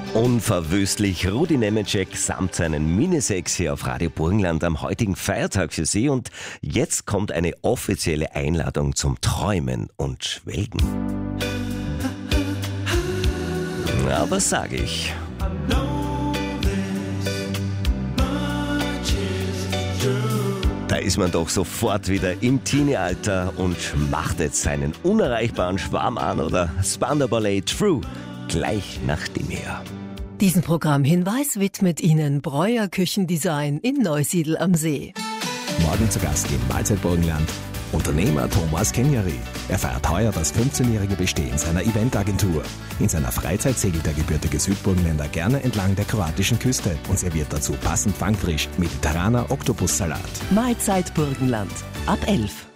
Unverwüstlich Rudi Nemeczek samt seinen Minisex hier auf Radio Burgenland am heutigen Feiertag für Sie. Und jetzt kommt eine offizielle Einladung zum Träumen und Schwelgen. Na, was sage ich? Da ist man doch sofort wieder im Teenie-Alter und macht jetzt seinen unerreichbaren Schwarm an oder Spandau Ballet True gleich nach dem her. Diesen Programmhinweis widmet Ihnen Breuer Küchendesign in Neusiedl am See. Morgen zu Gast im Mahlzeit Burgenland Unternehmer Thomas Kenyari. Er feiert heuer das 15-jährige Bestehen seiner Eventagentur. In seiner Freizeit segelt der gebürtige Südburgenländer gerne entlang der kroatischen Küste und serviert dazu passend fangfrisch mediterraner Oktopussalat. Mahlzeit Burgenland ab 11.